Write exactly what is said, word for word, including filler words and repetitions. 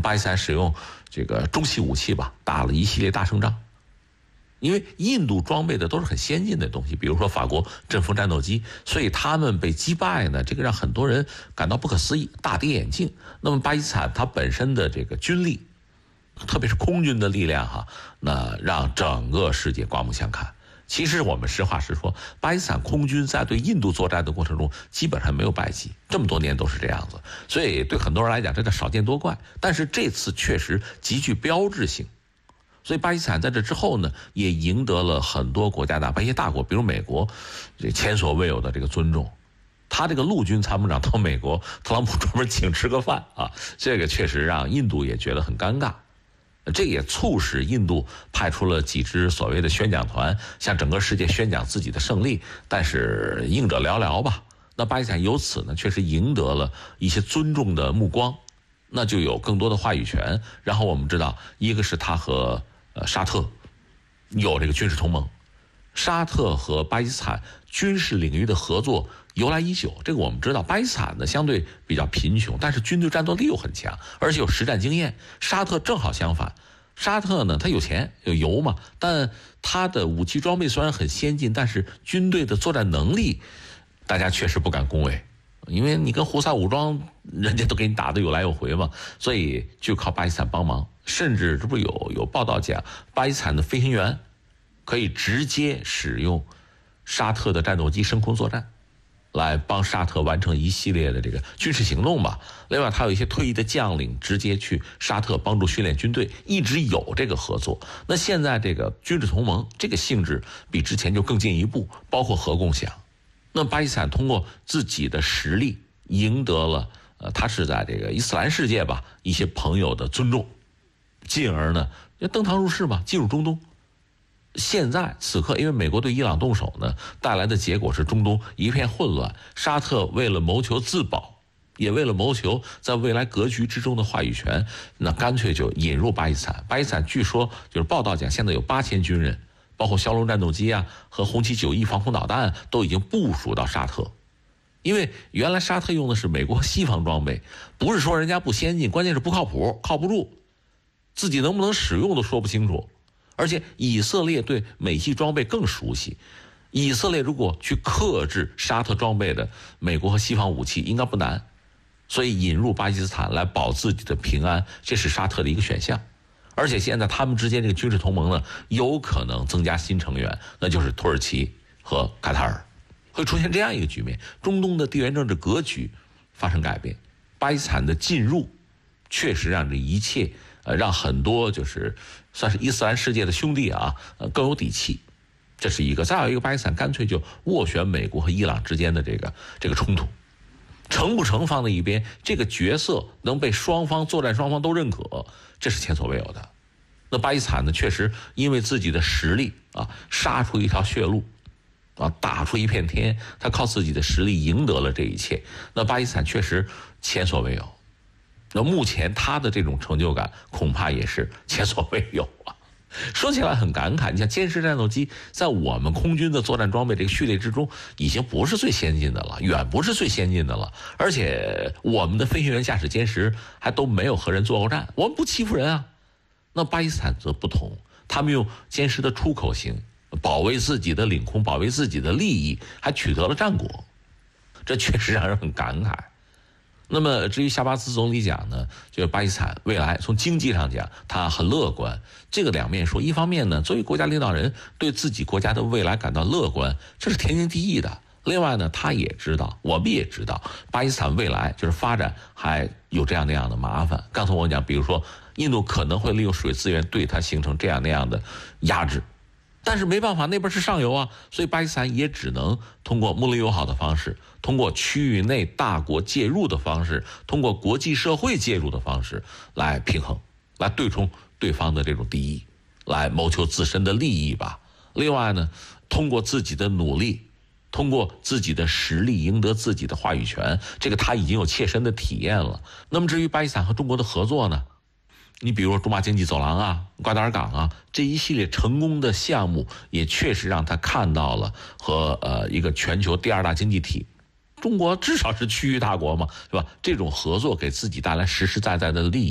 巴基斯坦使用这个中系武器吧，打了一系列大胜仗。因为印度装备的都是很先进的东西，比如说法国阵风战斗机，所以他们被击败呢，这个让很多人感到不可思议，大跌眼镜。那么巴基斯坦它本身的这个军力，特别是空军的力量哈，那让整个世界刮目相看。其实我们实话实说，巴基斯坦空军在对印度作战的过程中基本上没有败绩，这么多年都是这样子，所以对很多人来讲这叫少见多怪。但是这次确实极具标志性。所以巴基斯坦在这之后呢，也赢得了很多国家的一些大国，比如美国，这前所未有的这个尊重。他这个陆军参谋长到美国，特朗普专门请吃个饭啊，这个确实让印度也觉得很尴尬。这也促使印度派出了几支所谓的宣讲团，向整个世界宣讲自己的胜利，但是应者寥寥吧。那巴基斯坦由此呢，确实赢得了一些尊重的目光，那就有更多的话语权。然后我们知道，一个是他和呃，沙特有这个军事同盟，沙特和巴基斯坦军事领域的合作由来已久。这个我们知道，巴基斯坦呢相对比较贫穷，但是军队战斗力又很强，而且有实战经验。沙特正好相反，沙特呢他有钱有油嘛，但他的武器装备虽然很先进，但是军队的作战能力，大家确实不敢恭维。因为你跟胡塞武装，人家都给你打得有来有回嘛，所以就靠巴基斯坦帮忙。甚至这不有有报道讲，巴基斯坦的飞行员可以直接使用沙特的战斗机升空作战，来帮沙特完成一系列的这个军事行动吧。另外，他有一些退役的将领直接去沙特帮助训练军队，一直有这个合作。那现在这个军事同盟这个性质比之前就更进一步，包括核共享。那巴基斯坦通过自己的实力赢得了，呃，他是在这个伊斯兰世界吧一些朋友的尊重，进而呢就登堂入室嘛，进入中东。现在此刻，因为美国对伊朗动手呢，带来的结果是中东一片混乱。沙特为了谋求自保，也为了谋求在未来格局之中的话语权，那干脆就引入巴基斯坦。巴基斯坦据说就是报道讲，现在有八千军人。包括枭龙战斗机啊和红旗九 E 防空导弹都已经部署到沙特，因为原来沙特用的是美国西方装备，不是说人家不先进，关键是不靠谱，靠不住，自己能不能使用都说不清楚。而且以色列对美系装备更熟悉，以色列如果去克制沙特装备的美国和西方武器应该不难，所以引入巴基斯坦来保自己的平安，这是沙特的一个选项。而且现在他们之间这个军事同盟呢，有可能增加新成员，那就是土耳其和卡塔尔，会出现这样一个局面，中东的地缘政治格局发生改变。巴基斯坦的进入确实让这一切呃让很多就是算是伊斯兰世界的兄弟啊呃更有底气，这是一个。再有一个，巴基斯坦干脆就斡旋美国和伊朗之间的这个这个冲突，成不成放在一边，这个角色能被双方作战双方都认可，这是前所未有的。那巴基斯坦呢，确实因为自己的实力啊，杀出一条血路啊，打出一片天，他靠自己的实力赢得了这一切。那巴基斯坦确实前所未有，那目前他的这种成就感恐怕也是前所未有啊。说起来很感慨，你像歼十战斗机在我们空军的作战装备这个序列之中已经不是最先进的了，远不是最先进的了，而且我们的飞行员驾驶歼十还都没有和人作过战，我们不欺负人啊。那巴基斯坦则不同，他们用歼十的出口型保卫自己的领空，保卫自己的利益，还取得了战果，这确实让人很感慨。那么至于夏巴兹总理讲呢，就是巴基斯坦未来从经济上讲他很乐观，这个两面说。一方面呢，作为国家领导人对自己国家的未来感到乐观，这是天经地义的。另外呢，他也知道，我们也知道巴基斯坦未来就是发展还有这样那样的麻烦。刚才我讲，比如说印度可能会利用水资源对它形成这样那样的压制，但是没办法，那边是上游啊，所以巴基斯坦也只能通过睦邻友好的方式，通过区域内大国介入的方式，通过国际社会介入的方式来平衡，来对冲对方的这种敌意，来谋求自身的利益吧。另外呢，通过自己的努力，通过自己的实力赢得自己的话语权，这个他已经有切身的体验了。那么至于巴基斯坦和中国的合作呢，你比如说中马经济走廊啊、瓜达尔港啊，这一系列成功的项目也确实让他看到了和呃一个全球第二大经济体，中国至少是区域大国嘛，是吧？这种合作给自己带来实实在在的利